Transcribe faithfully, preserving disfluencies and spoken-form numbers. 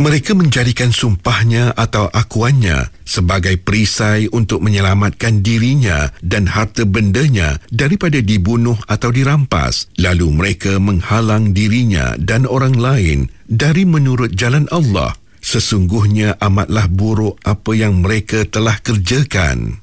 Mereka menjadikan sumpahnya atau akuannya sebagai perisai untuk menyelamatkan dirinya dan harta bendanya daripada dibunuh atau dirampas. Lalu mereka menghalang dirinya dan orang lain dari menurut jalan Allah. Sesungguhnya amatlah buruk apa yang mereka telah kerjakan.